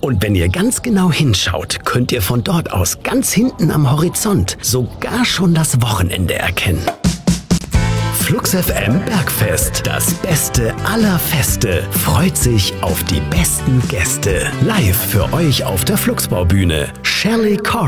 Und wenn ihr ganz genau hinschaut, könnt ihr von dort aus ganz hinten am Horizont sogar schon das Wochenende erkennen. Flux FM Bergfest, das Beste aller Feste, freut sich auf die besten Gäste. Live für euch auf der Fluxbaubühne, Shelley Corr